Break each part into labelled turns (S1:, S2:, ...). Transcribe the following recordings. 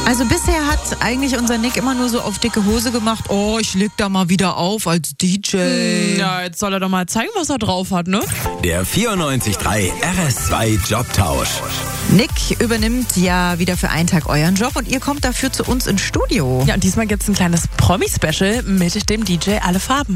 S1: Also bisher hat eigentlich unser Nick immer nur so auf dicke Hose gemacht. Oh, ich leg da mal wieder auf als DJ.
S2: Ja, jetzt soll er doch mal zeigen, was er drauf hat, ne?
S3: Der 94.3 RS2 Jobtausch.
S1: Nick übernimmt ja wieder für einen Tag euren Job und ihr kommt dafür zu uns ins Studio.
S2: Ja, und diesmal gibt's ein kleines Promi-Special mit dem DJ Alle Farben.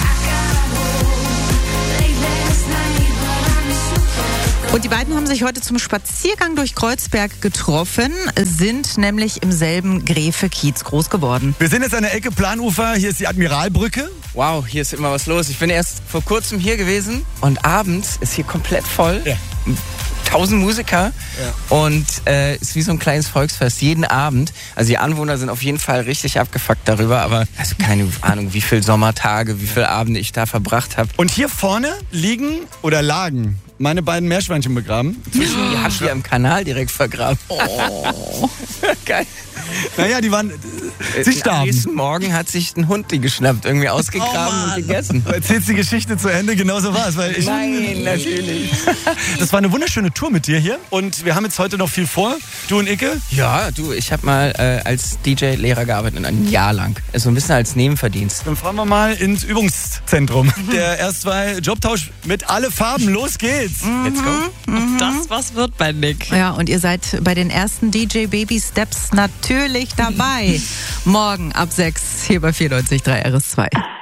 S1: Und die beiden haben sich heute zum Spaziergang durch Kreuzberg getroffen, sind nämlich im selben Gräfe-Kiez groß geworden.
S4: Wir sind jetzt an der Ecke Planufer, hier ist die Admiralbrücke.
S5: Wow, hier ist immer was los. Ich bin erst vor kurzem hier gewesen und abends ist hier komplett voll.
S4: Ja.
S5: 1000 Musiker und ist wie so ein kleines Volksfest jeden Abend. Also die Anwohner sind auf jeden Fall richtig abgefuckt darüber, aber also keine Ahnung, wie viele Sommertage, wie viele Abende ich da verbracht habe.
S4: Und hier vorne lagen meine beiden Meerschweinchen begraben.
S5: Die hast du ja im Kanal direkt vergraben.
S1: Oh.
S5: Geil.
S4: Naja, die waren... Sie
S5: Am
S4: starben.
S5: nächsten Morgen hat sich ein Hund die geschnappt, irgendwie ausgegraben und gegessen.
S4: Du erzählst die Geschichte zu Ende, genauso war es.
S5: Nein, natürlich.
S4: Das war eine wunderschöne Tour mit dir hier und wir haben jetzt heute noch viel vor. Du und Icke?
S5: Ja, du, ich habe mal als DJ-Lehrer gearbeitet, ein Jahr lang. So ein bisschen als Nebenverdienst.
S4: Dann fahren wir mal ins Übungszentrum. Der RS2 Jobtausch mit Alle Farben. Los geht's.
S5: Let's go.
S2: Ob das was wird bei Nick?
S1: Ja, und ihr seid bei den ersten DJ Baby Steps natürlich dabei. Morgen ab 6 hier bei 94.3 RS2.